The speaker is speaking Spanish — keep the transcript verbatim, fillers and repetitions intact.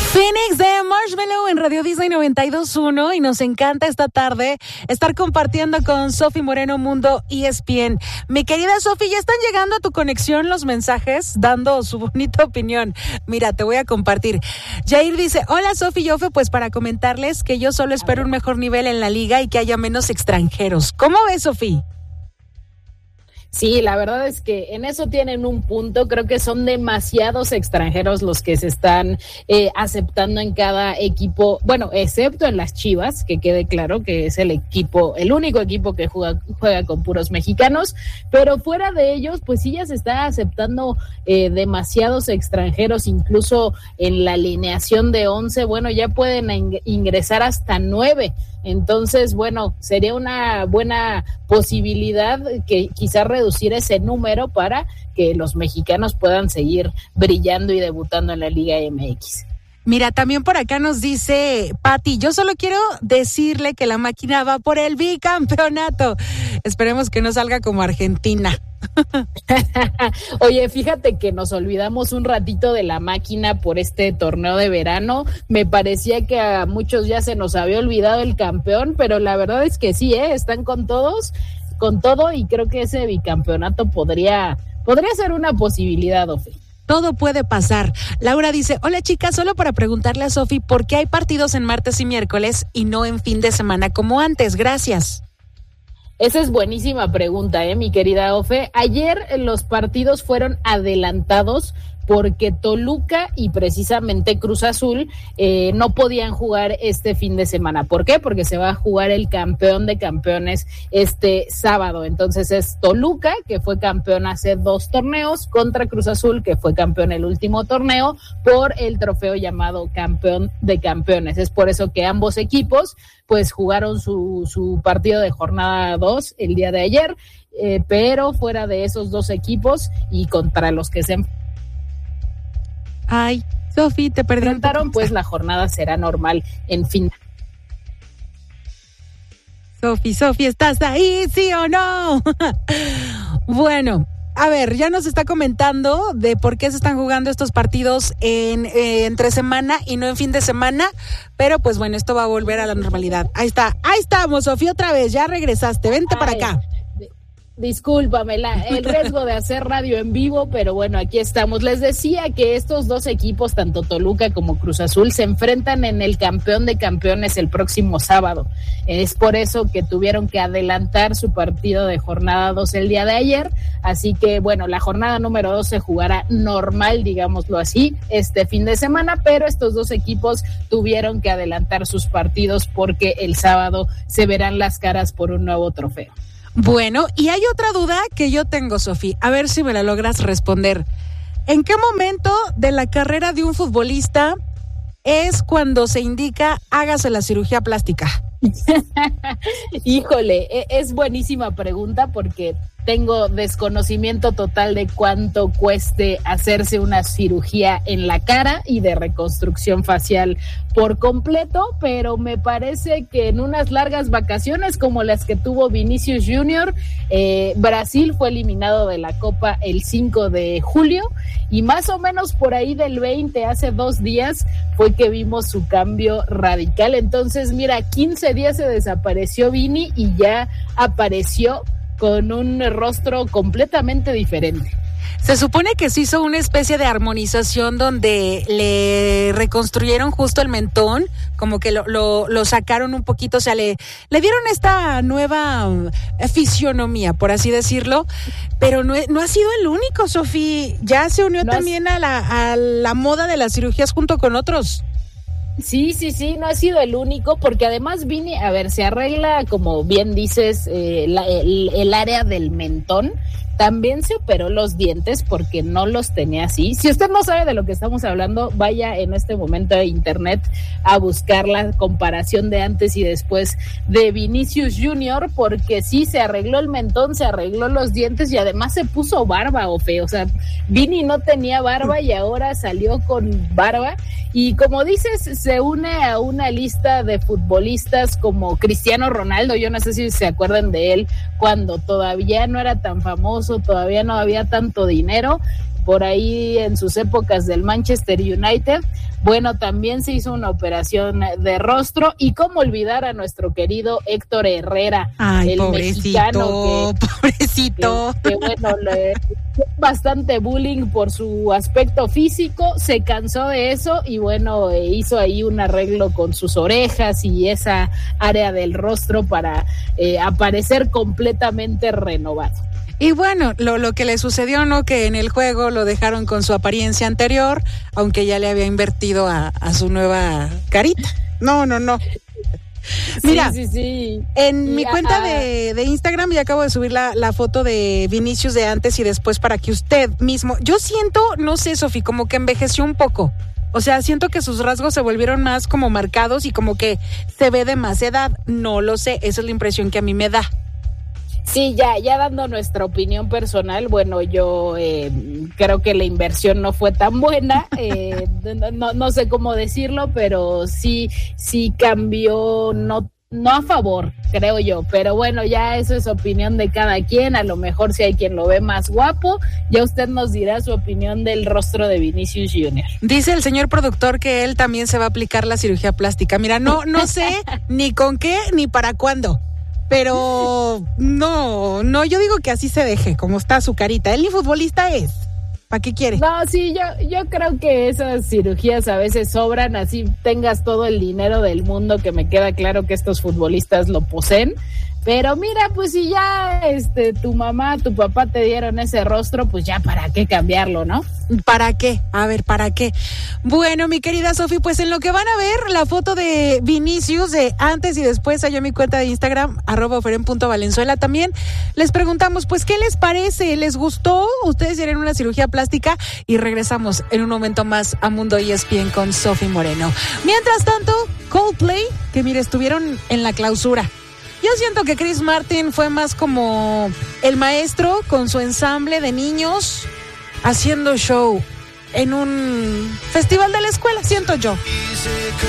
Phoenix de Marshmello en Radio Disney noventa y dos punto uno y nos encanta esta tarde estar compartiendo con Sofi Moreno Mundo E S P N. Mi querida Sofi, ya están llegando a tu conexión los mensajes dando su bonita opinión. Mira, te voy a compartir. Jair dice, hola Sofi y Ofe, pues para comentarles que yo solo espero un mejor nivel en la liga y que haya menos extranjeros. ¿Cómo ves, Sofi? Sí, la verdad es que en eso tienen un punto. Creo que son demasiados extranjeros los que se están eh, aceptando en cada equipo, bueno, excepto en las Chivas, que quede claro que es el equipo, el único equipo que juega, juega con puros mexicanos, pero fuera de ellos, pues sí ya se está aceptando eh, demasiados extranjeros, incluso en la alineación de once, bueno, ya pueden ing- ingresar hasta nueve. Entonces, bueno, sería una buena posibilidad que quizás reducir ese número para que los mexicanos puedan seguir brillando y debutando en la Liga M X. Mira, también por acá nos dice Pati, yo solo quiero decirle que la máquina va por el bicampeonato. Esperemos que no salga como Argentina. Oye, fíjate que nos olvidamos un ratito de la máquina por este torneo de verano. Me parecía que a muchos ya se nos había olvidado el campeón, pero la verdad es que sí, ¿eh? Están con todos, con todo, y creo que ese bicampeonato podría, podría ser una posibilidad, Ofe. Todo puede pasar. Laura dice, hola chicas, solo para preguntarle a Sofi por qué hay partidos en martes y miércoles y no en fin de semana como antes. Gracias. Esa es buenísima pregunta, eh, mi querida Ofe. Ayer los partidos fueron adelantados porque Toluca y precisamente Cruz Azul eh, no podían jugar este fin de semana. ¿Por qué? Porque se va a jugar el campeón de campeones este sábado. Entonces es Toluca, que fue campeón hace dos torneos, contra Cruz Azul, que fue campeón el último torneo, por el trofeo llamado campeón de campeones. Es por eso que ambos equipos pues jugaron su, su partido de jornada dos el día de ayer, eh, pero fuera de esos dos equipos y contra los que se Ay, Sofi, te perdí. enfrentaron, pues la jornada será normal en fin. Sofi, Sofi, ¿estás ahí, sí o no? Bueno, a ver, ya nos está comentando de por qué se están jugando estos partidos en eh, entre semana y no en fin de semana, pero pues bueno, esto va a volver a la normalidad. Ahí está, ahí estamos, Sofi, otra vez, ya regresaste, vente Ay. para acá. Discúlpame, la, el riesgo de hacer radio en vivo, pero bueno, aquí estamos. Les decía que estos dos equipos, tanto Toluca como Cruz Azul, se enfrentan en el campeón de campeones el próximo sábado. Es por eso que tuvieron que adelantar su partido de jornada dos el día de ayer. Así que, bueno, la jornada número dos se jugará normal, digámoslo así, este fin de semana, pero estos dos equipos tuvieron que adelantar sus partidos porque el sábado se verán las caras por un nuevo trofeo. Bueno, y hay otra duda que yo tengo, Sofi, a ver si me la logras responder. ¿En qué momento de la carrera de un futbolista es cuando se indica hágase la cirugía plástica? Híjole, es buenísima pregunta porque tengo desconocimiento total de cuánto cueste hacerse una cirugía en la cara y de reconstrucción facial por completo, pero me parece que en unas largas vacaciones como las que tuvo Vinicius Junior, eh, Brasil fue eliminado de la Copa el cinco de julio y más o menos por ahí del veinte, hace dos días, fue que vimos su cambio radical. Entonces, mira, quince días se desapareció Vini y ya apareció con un rostro completamente diferente. Se supone que se hizo una especie de armonización donde le reconstruyeron justo el mentón, como que lo, lo, lo sacaron un poquito, o sea, le, le dieron esta nueva fisionomía, por así decirlo, pero no, no ha sido el único, Sofi, ya se unió no también es... a, la, a la moda de las cirugías junto con otros. Sí, sí, sí, no ha sido el único, porque además Vini, a ver, se arregla, como bien dices, eh, la, el, el área del mentón. También se operó los dientes porque no los tenía así. Si usted no sabe de lo que estamos hablando, vaya en este momento a internet a buscar la comparación de antes y después de Vinicius Junior, porque sí, se arregló el mentón, se arregló los dientes y además se puso barba, Ofe. O sea, Vini no tenía barba y ahora salió con barba. Y como dices, se une a una lista de futbolistas como Cristiano Ronaldo. Yo no sé si se acuerdan de él cuando todavía no era tan famoso, todavía no había tanto dinero, por ahí en sus épocas del Manchester United. bueno, también se hizo una operación de rostro. Y cómo olvidar a nuestro querido Héctor Herrera, Ay, el pobrecito, mexicano que, pobrecito. que, que bueno, le bastante bullying por su aspecto físico, se cansó de eso y bueno, hizo ahí un arreglo con sus orejas y esa área del rostro para eh, aparecer completamente renovado. Y bueno, lo, lo que le sucedió, ¿no? Que en el juego lo dejaron con su apariencia anterior, aunque ya le había invertido a, a su nueva carita. No, no, no. Mira, sí, sí, sí. en y, mi ajá. cuenta de, de Instagram ya acabo de subir la, la foto de Vinicius de antes y después para que usted mismo... Yo siento, no sé, Sofi, como que envejeció un poco. O sea, siento que sus rasgos se volvieron más como marcados y como que se ve de más edad. No lo sé, esa es la impresión que a mí me da. Sí, ya, ya dando nuestra opinión personal, bueno, yo eh, creo que la inversión no fue tan buena, eh, no, no sé cómo decirlo, pero sí, sí cambió, no, no a favor, creo yo, pero bueno, ya eso es opinión de cada quien, a lo mejor si hay quien lo ve más guapo, ya usted nos dirá su opinión del rostro de Vinicius Junior Dice el señor productor que él también se va a aplicar la cirugía plástica. Mira, no, no sé ni con qué ni para cuándo. Pero no, no, yo digo que así se deje, como está su carita. Él ni futbolista es. ¿Para qué quiere? No, sí, yo, yo creo que esas cirugías a veces sobran, así tengas todo el dinero del mundo, que me queda claro que estos futbolistas lo poseen. Pero mira, pues si ya este tu mamá, tu papá te dieron ese rostro, pues ya para qué cambiarlo, ¿no? ¿Para qué? A ver, ¿para qué? Bueno, mi querida Sofi, pues en lo que van a ver la foto de Vinicius de antes y después, allá en mi cuenta de Instagram, arroba oferen punto valenzuela, también les preguntamos, pues, ¿qué les parece? ¿Les gustó? ¿Ustedes hicieron una cirugía plástica? Y regresamos en un momento más a Mundo E S P N con Sofi Moreno. Mientras tanto, Coldplay, que mire, estuvieron en la clausura. Yo siento que Chris Martin fue más como el maestro con su ensamble de niños haciendo show en un festival de la escuela, siento yo.